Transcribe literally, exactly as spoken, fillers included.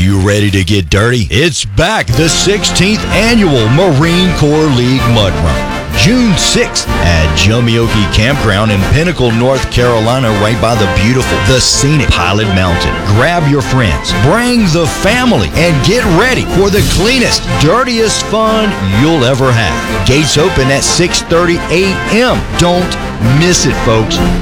you ready to get dirty? It's back, the sixteenth Annual Marine Corps League Mud Run. June sixth at Jumioki Campground in Pinnacle, North Carolina, right by the beautiful, the scenic Pilot Mountain. Grab your friends, bring the family, and get ready for the cleanest, dirtiest fun you'll ever have. Gates open at six thirty a.m. Don't miss it, folks.